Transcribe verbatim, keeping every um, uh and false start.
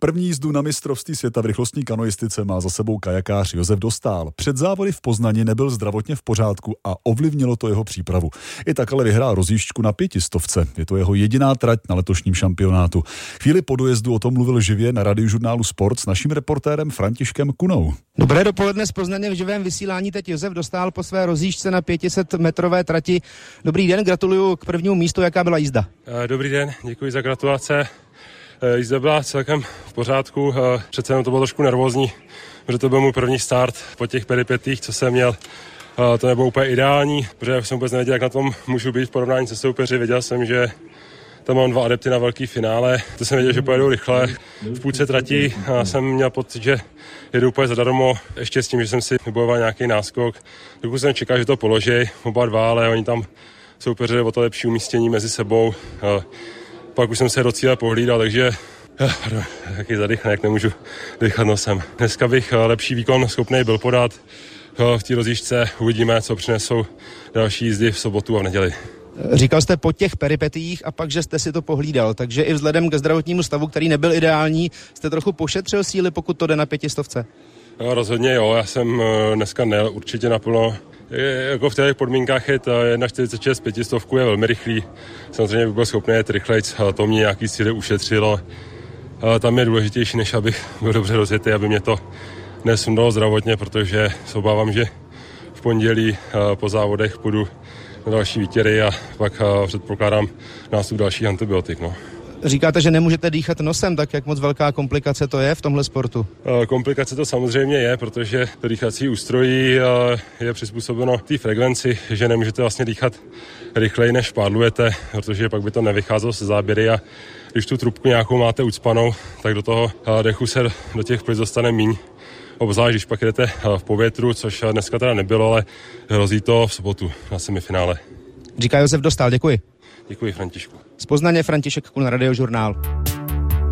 První jízdu na mistrovství světa v rychlostní kanoistice má za sebou kajakář Josef Dostál. Před závody v Poznani nebyl zdravotně v pořádku a ovlivnilo to jeho přípravu. I tak ale vyhrál rozjížďku na pětistovce. Je to jeho jediná trať na letošním šampionátu. Chvíli po dojezdu o tom mluvil živě na Radiožurnálu Sport s naším reportérem Františkem Kunou. Dobré dopoledne z Poznaně v živém vysílání. Teď Josef Dostál po své rozjížďce na pětiset metrové trati. Dobrý den, gratuluju k prvnímu místu. Jaká byla jízda? Dobrý den, děkuji za gratulace. Jízda byla celkem v pořádku, přece jenom to bylo trošku nervózní, protože to byl můj první start po těch peripetích, co jsem měl. To nebylo úplně ideální, protože jsem vůbec nevěděl, jak na tom můžu být v porovnání se soupeři. Věděl jsem, že tam mám dva adepty na velký finále, to jsem věděl, že pojedou rychle. V půlce trati jsem měl pocit, že jedu úplně zadarmo, ještě s tím, že jsem si vybojoval nějaký náskok. Dokud jsem čekal, že to položí, oba dva, ale oni tam soupeřili o to lepší umístění mezi sebou. Pak už jsem se do cíle pohlídal, takže pardon, taky zadych, jak nemůžu dýchat nosem. Dneska bych lepší výkon schopný byl podat v té rozjížďce. Uvidíme, co přinesou další jízdy v sobotu a v neděli. Říkal jste po těch peripetiích a pak, že jste si to pohlídal, takže i vzhledem ke zdravotnímu stavu, který nebyl ideální, jste trochu pošetřil síly, pokud to jde na pětistovce? No, rozhodně jo, já jsem dneska nejel určitě naplno. Jako v těch podmínkách je jedna čtyřicet šest pětistovku je velmi rychlý. Samozřejmě bych byl schopný jet rychlejc, to mě nějaký síly ušetřilo. Tam je důležitější, než abych byl dobře rozjetý, aby mě to nesundalo zdravotně, protože se obávám, že v pondělí po závodech půjdu na další výtěry a pak předpokládám nástup dalších antibiotik. No. Říkáte, že nemůžete dýchat nosem, tak jak moc velká komplikace to je v tomhle sportu? Komplikace to samozřejmě je, protože to dýchací ústrojí je přizpůsobeno té frekvenci, že nemůžete vlastně dýchat rychleji, než pádlujete, protože pak by to nevycházelo se záběry a když tu trubku nějakou máte ucpanou, tak do toho dechu se do těch plic dostane míň. Obzvlášť, když pak jdete v povětru, což dneska teda nebylo, ale hrozí to v sobotu na semifinále. Říká Josef Dostál, děkuji. Děkuji, Františku. Z Poznaně František Kun, Radiožurnál.